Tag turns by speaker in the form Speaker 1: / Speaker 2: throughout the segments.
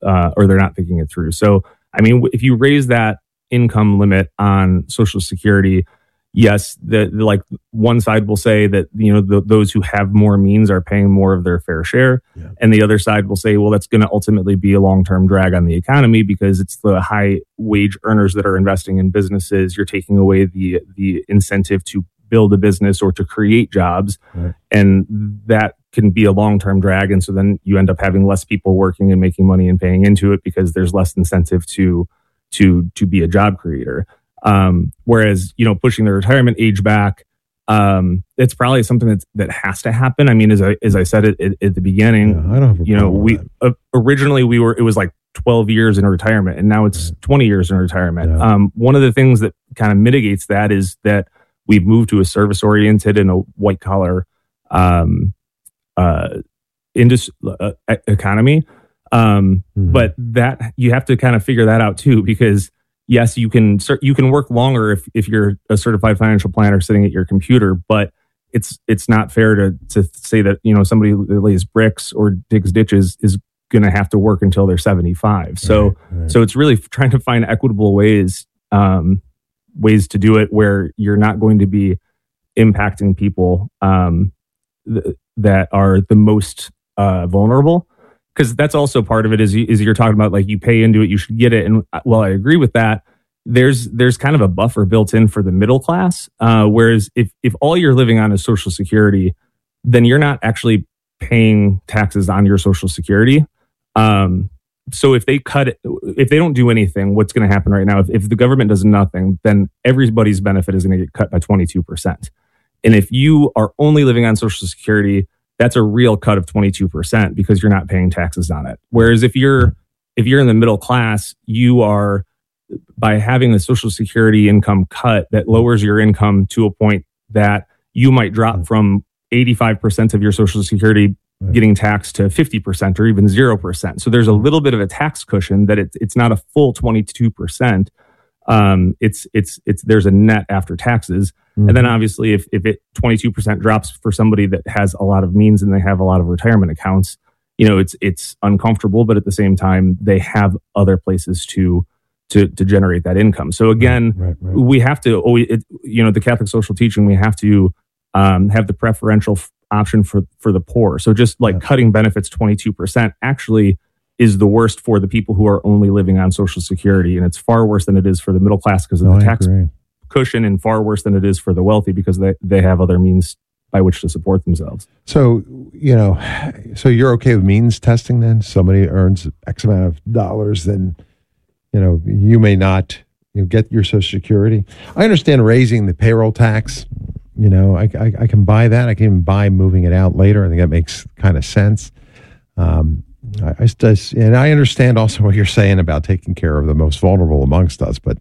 Speaker 1: or they're not thinking it through. So, I mean, if you raise that income limit on Social Security, yes, like one side will say that, those who have more means are paying more of their fair share. Yeah. And the other side will say, well, that's going to ultimately be a long-term drag on the economy because it's the high wage earners that are investing in businesses. You're taking away the incentive to build a business or to create jobs. Right. And that can be a long-term drag. And so then you end up having less people working and making money and paying into it because there's less incentive to be a job creator. Whereas, pushing the retirement age back, it's probably something that has to happen. I mean, as I said at the beginning,
Speaker 2: I don't have a problem with that.
Speaker 1: Originally it was like 12 years in retirement, and now it's 20 years in retirement. Yeah. One of the things that kind of mitigates that is that we've moved to a service oriented and a white collar economy. But that you have to kind of figure that out too, because yes, you can work longer if you're a certified financial planner sitting at your computer, but it's not fair to say that somebody that lays bricks or digs ditches is going to have to work until they're 75. So right. So it's really trying to find equitable ways to do it where you're not going to be impacting people that are the most vulnerable. Because that's also part of it is you're talking about like you pay into it, you should get it. And while I agree with that, there's kind of a buffer built in for the middle class. Whereas if all you're living on is Social Security, then you're not actually paying taxes on your Social Security. So if they cut it, if they don't do anything, what's going to happen right now? If the government does nothing, then everybody's benefit is going to get cut by 22%. And if you are only living on Social Security, that's a real cut of 22% because you're not paying taxes on it. Whereas if you're in the middle class, you are, by having the Social Security income cut, that lowers your income to a point that you might drop from 85% of your Social Security getting taxed to 50% or even 0%. So there's a little bit of a tax cushion that it's not a full 22%. There's a net after taxes. And then obviously if it 22% drops for somebody that has a lot of means and they have a lot of retirement accounts, it's uncomfortable, but at the same time, they have other places to generate that income. So again, right. We have to always, the Catholic social teaching, we have to have the preferential option for the poor. So just like cutting benefits 22% actually is the worst for the people who are only living on Social Security. And it's far worse than it is for the middle class because of the tax cushion, and far worse than it is for the wealthy because they have other means by which to support themselves.
Speaker 2: So, so you're okay with means testing then? Somebody earns X amount of dollars, then, you may not get your Social Security. I understand raising the payroll tax. I can buy that. I can even buy moving it out later. I think that makes kind of sense. And I understand also what you're saying about taking care of the most vulnerable amongst us. But,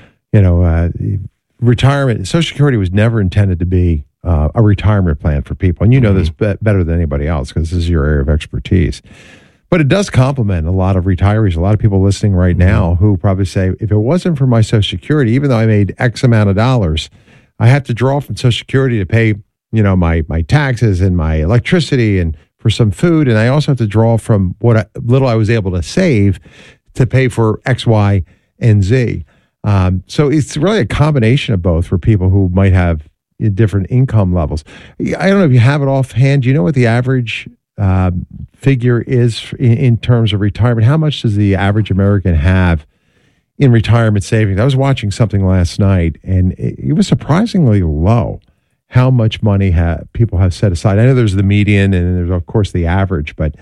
Speaker 2: retirement, Social Security was never intended to be a retirement plan for people. And you know this better than anybody else because this is your area of expertise. But it does complement a lot of retirees, a lot of people listening right now who probably say, if it wasn't for my Social Security, even though I made X amount of dollars, I have to draw from Social Security to pay, my taxes and my electricity and for some food. And I also have to draw from what little I was able to save to pay for X, Y, and Z. So it's really a combination of both for people who might have different income levels. I don't know if you have it offhand. Do you know what the average figure is in terms of retirement? How much does the average American have in retirement savings? I was watching something last night, and it was surprisingly low how much money people have set aside. I know there's the median, and there's, of course, the average, but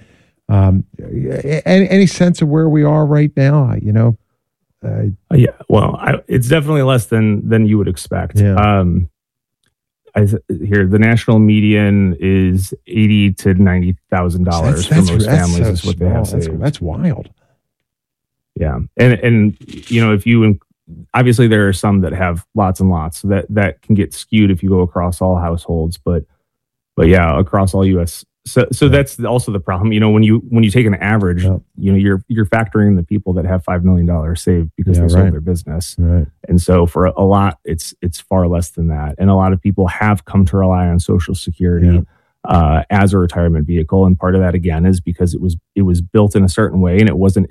Speaker 2: any sense of where we are right now?
Speaker 1: It's definitely less than you would expect.
Speaker 2: Yeah.
Speaker 1: Here, the national median is $80,000 to $90,000 for most families. Is what they have saved.
Speaker 2: That's wild.
Speaker 1: Yeah, and if you obviously there are some that have lots and lots that can get skewed if you go across all households, but yeah, across all U.S. So that's also the problem. When you take an average, you're factoring the people that have $5 million saved because they sold their business, and so for a lot, it's far less than that. And a lot of people have come to rely on Social Security as a retirement vehicle, and part of that again is because it was built in a certain way and it wasn't